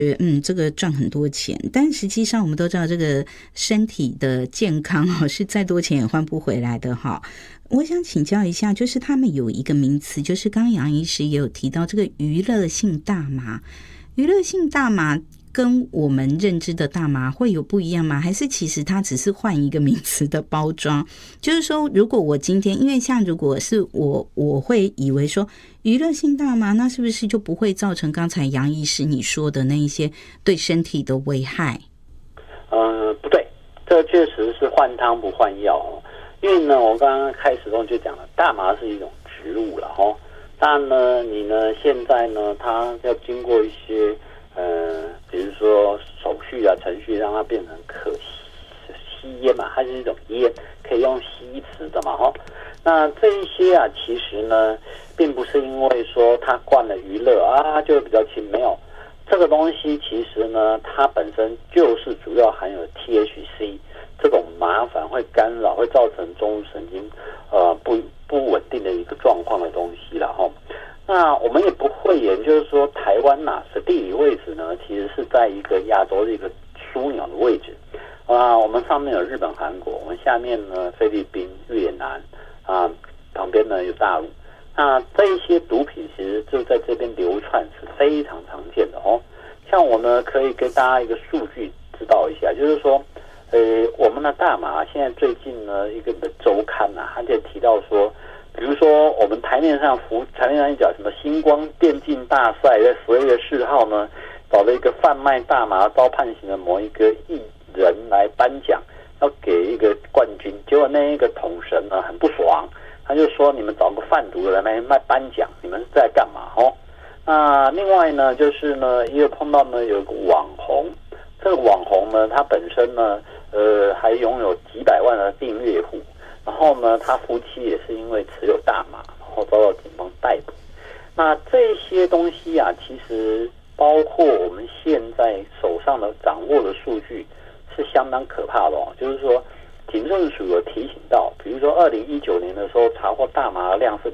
这个赚很多钱，但实际上我们都知道这个身体的健康是再多钱也换不回来的哈。我想请教一下，就是他们有一个名词，就是刚刚杨医师也有提到这个娱乐性大麻。娱乐性大麻跟我们认知的大麻会有不一样吗？还是其实它只是换一个名词的包装？就是说，如果我今天，因为像如果是我会以为说娱乐性大麻，那是不是就不会造成刚才杨医师你说的那一些对身体的危害？ 不对，这确实是换汤不换药哦。因为呢，我刚刚开始中就讲了，大麻是一种植物了哈。当然呢，你呢现在呢，它要经过一些比如说手续啊、程序，让它变成可吸烟嘛，它是一种烟，可以用吸食的嘛哈。那这一些啊，其实呢，并不是因为说它灌了娱乐啊，就会比较轻，没有。这个东西其实呢，它本身就是主要含有 THC 这种麻烦，会干扰，会造成中枢神经不稳定的一个状况的东西了哈。那我们也不讳言，就是说台湾的地理位置呢，其实是在一个亚洲的一个枢纽的位置啊。我们上面有日本、韩国，我们下面呢菲律宾、越南啊，旁边呢有大陆。那这一些毒品其实就在这边流窜，是非常常见的哦。像我呢，可以给大家一个数据知道一下，就是说，我们的大麻现在最近呢，一个周刊它就提到说，比如说我们台面上一讲什么星光电竞大赛，在12月4号呢，找了一个贩卖大麻遭判刑的某一个艺人来颁奖，要给一个冠军，结果那一个统神呢很不爽。他就说：“你们找个贩毒的来卖颁奖，你们是在干嘛？”哦，那另外呢，就是呢，也有碰到呢，有一个网红，这个网红呢，他本身呢，还拥有几百万的订阅户，然后呢，他夫妻也是因为持有大麻，然后遭到警方逮捕。那这些东西啊，其实包括我们现在手上的掌握的数据是相当可怕的哦，就是说。警政署有提醒到，比如说2019年的时候查获大麻的量是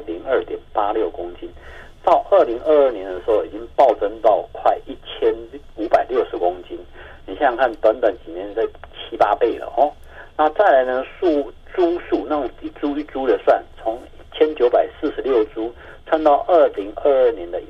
202.86公斤，到2022年的时候已经暴增到快1560公斤。你想想看，短短几年在7、8倍了哦。那再来呢，株数那种一株一株的算，从1946株窜到2022年的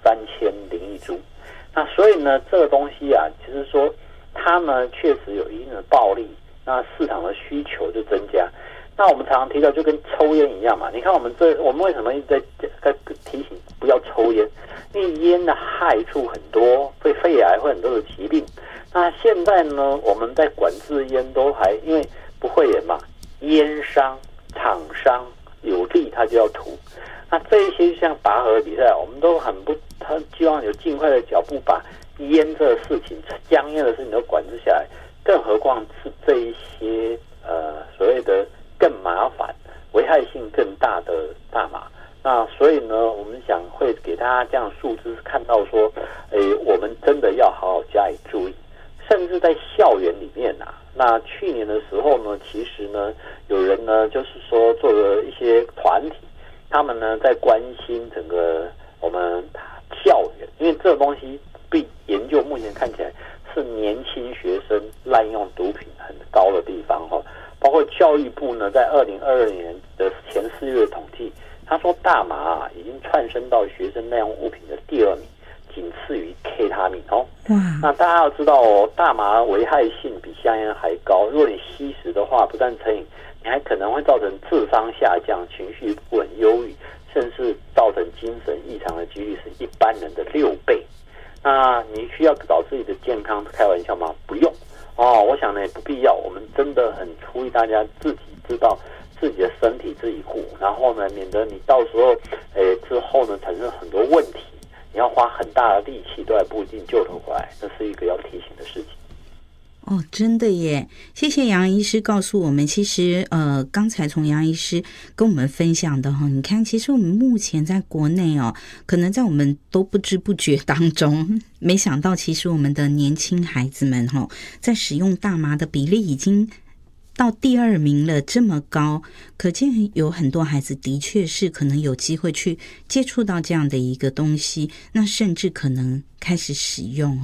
13001株。那所以呢，这个东西啊，其实说它呢确实有一定的暴利。那市场的需求就增加。那我们常常提到，就跟抽烟一样嘛。你看我们为什么一直在提醒不要抽烟？因为烟的害处很多，会肺癌，会很多的疾病。那现在呢，我们在管制烟都还因为不会烟嘛，烟商、厂商有利他就要图。那这一些像拔河比赛，我们都他希望有尽快的脚步把烟这个事情、香烟的事情都管制下来。更何况是这一些所谓的更麻烦、危害性更大的大麻。那所以呢，我们想会给大家这样数字，看到说，我们真的要好好加以注意。甚至在校园里面那去年的时候呢，其实呢，有人呢就是说做了一些团体，他们呢在关心整个我们校园，因为这个东西被研究目前看起来。是年轻学生滥用毒品很高的地方哈，包括教育部呢，在2022年的前4月统计，他说大麻已经窜升到学生滥用物品的第2名，仅次于 K 他命哦。那大家要知道哦，大麻危害性比香烟还高，如果你吸食的话，不但成瘾，你还可能会造成智商下降、情绪不稳、忧郁，甚至造成精神异常的几率是一般人的6倍。那你需要找自己的健康开玩笑吗？不用哦，我想呢也不必要。我们真的很呼吁大家自己知道自己的身体自己顾，然后呢，免得你到时候之后呢产生很多问题，你要花很大的力气都还不一定救得回来，这是一个要提醒的事情。 哦，真的耶！谢谢杨医师告诉我们，其实刚才从杨医师跟我们分享的哈，你看，其实我们目前在国内可能在我们都不知不觉当中，没想到其实我们的年轻孩子们在使用大麻的比例已经到第2名了，这么高，可见有很多孩子的确是可能有机会去接触到这样的一个东西，那甚至可能开始使用